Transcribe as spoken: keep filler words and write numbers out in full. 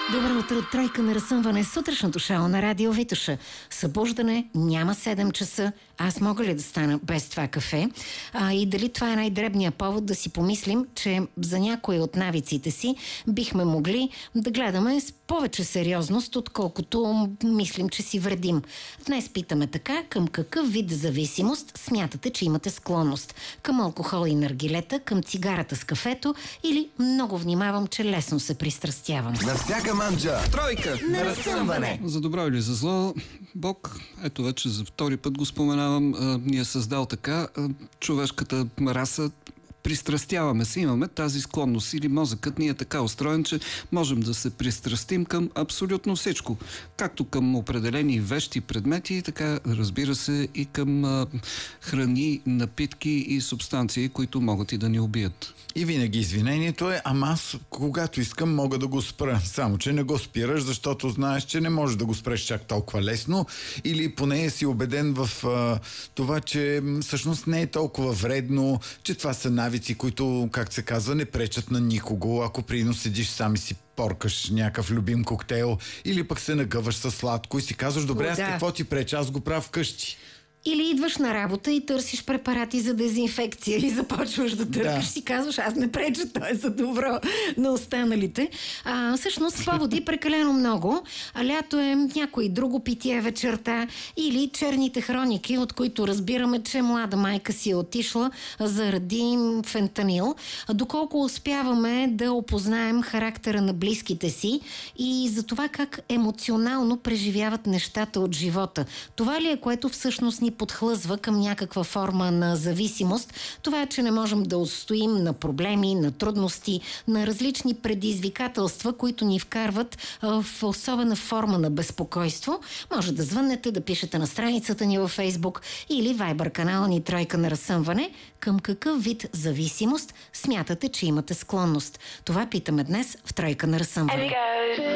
Добро утро от Тройка на разсъмване, сутрешното шоу на Радио Витоша. Събуждане, няма седем часа. Аз мога ли да стана без това кафе? А, и дали това е най-дребният повод да си помислим, че за някои от навиците си бихме могли да гледаме с повече сериозност, отколкото мислим, че си вредим. Днес питаме така: към какъв вид зависимост смятате, че имате склонност? Към алкохол и наргилета, към цигарата с кафето или много внимавам, че лесно се пристрастявам? На всяка манджа тройка на разсъмване. За добро или за зло, Бог, ето вече за втори път го споменавам, а, ни е създал така, а, човешката раса. Пристрастяваме се, имаме тази склонност или мозъкът ни е така устроен, че можем да се пристрастим към абсолютно всичко. Както към определени вещи, предмети, така разбира се и към а, храни, напитки и субстанции, които могат и да ни убият. И винаги извинението е: ама аз, когато искам, мога да го спра. Само че не го спираш, защото знаеш, че не можеш да го спреш чак толкова лесно, или поне си убеден в а, това, че всъщност не е толкова вредно, че това са навици, които, как се казва, не пречат на никого. Ако прино седиш сам и си поркаш някакъв любим коктейл, или пък се нагъваш със сладко и си казваш: добре, аз да. какво ти преча, аз го правя вкъщи. Или идваш на работа и търсиш препарати за дезинфекция и започваш да търкаш, Да. си казваш: аз не преча, то е за добро на останалите. А, всъщност поводи прекалено много. А лято е някой друго питие вечерта или черните хроники, от които разбираме, че млада майка си е отишла заради фентанил. А доколко успяваме да опознаем характера на близките си и за това как емоционално преживяват нещата от живота. Това ли е, което всъщност ни подхлъзва към някаква форма на зависимост? Това е, че не можем да устоим на проблеми, на трудности, на различни предизвикателства, които ни вкарват а, в особена форма на безпокойство. Може да звъннете, да пишете на страницата ни във Фейсбук или Вайбър канала ни Тройка на разсъмване. Към какъв вид зависимост смятате, че имате склонност? Това питаме днес в Тройка на разсъмване.